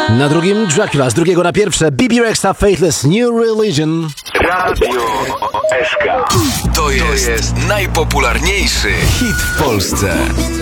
Na drugim Dracula, z drugiego na pierwsze BB Rexa, Faithless, New Religion. Radio SK. To jest najpopularniejszy hit w Polsce.